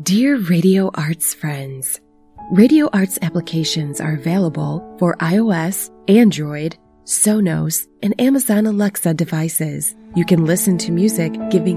Dear Radio Arts friends, Radio Arts applications are available for iOS, Android, Sonos, and Amazon Alexa devices. You can listen to music giving